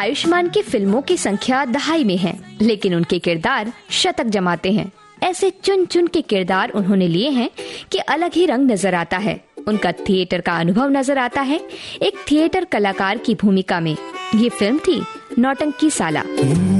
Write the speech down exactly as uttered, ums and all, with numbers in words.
आयुष्मान की फिल्मों की संख्या दहाई में है, लेकिन उनके किरदार शतक जमाते हैं। ऐसे चुन चुन के किरदार उन्होंने लिए हैं कि अलग ही रंग नजर आता है। उनका थिएटर का अनुभव नजर आता है एक थिएटर कलाकार की भूमिका में। ये फिल्म थी नौटंकी साला।